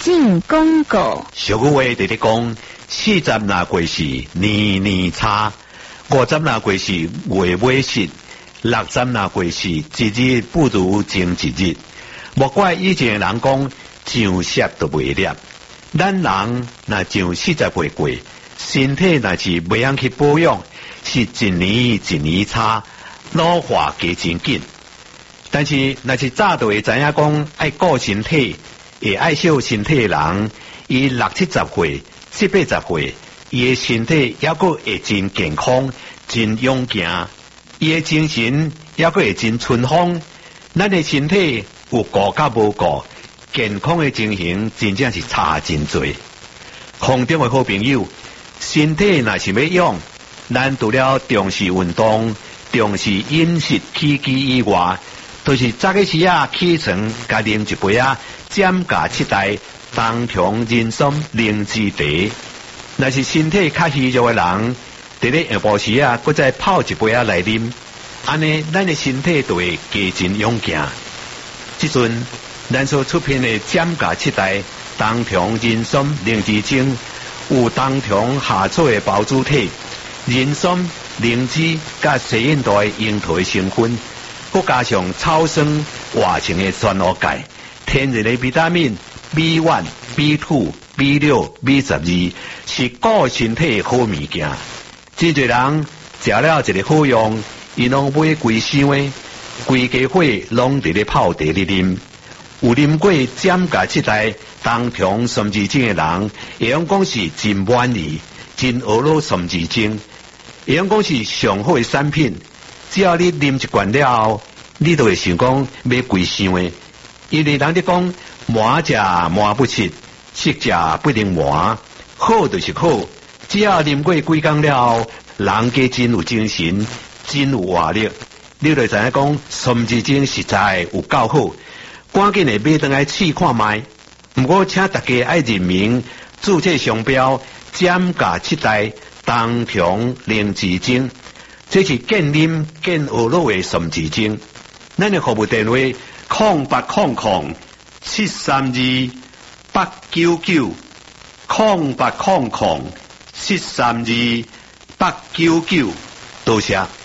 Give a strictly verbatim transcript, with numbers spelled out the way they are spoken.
进广告。 俗语话直直讲，四十那过时年年差，五十那过时月尾失，六十那过时一日不如前一日。莫怪以前的人讲上舌都袂裂，咱人若上四十岁过，身体若是袂晓去保养，是一年一年差，老化加真紧。但是若是早就会知影讲爱顾身体，会爱惜身体的人，伊六七十岁、七八十岁，伊的身体还阁会真健康、真勇健，伊的精神还阁会真春风。咱的身体有顾甲无顾，健康的情形真正是差真多。空中的好朋友，身体若是要养，咱除了重视运动、重视饮食起居以外，都是早起时啊起床，加啉一杯啊减价七代冬虫人参灵芝茶。若是身体较虚弱的人，伫咧下晡时啊，搁再泡一杯啊来啉，安尼咱的身体就会加真勇健。即阵咱所出品的减价七代冬虫人参灵芝精，有冬虫夏草的包主体、人参、灵芝甲西印度的樱桃的成分，佮加上草酸活性的酸蚵钙，天然的维他命 B 一、B 二、B 六、B 十二，是顾身体的好物件。真侪人食了一个好用，伊拢买规箱的，规家伙拢伫咧泡茶咧啉。有啉过减价七代冬虫参枝精的人，会用讲是真满意，真俄罗参枝精，会用讲是上好的产品。只要你啉一罐了后，你就会想讲买规箱的，因为人哋讲满食满不吃，食食不能满，好就是好。只要啉过几工了后，人家真有精神，真有活力，你就知影讲参枝精实在有够好。赶紧的买回来试看卖。不过请大家爱认明注册商标减价七代冬虫灵芝精，这是健啉健学乐的参枝精。咱的服务电话空八空空七三二八九九空八空空七三二八九九，多谢。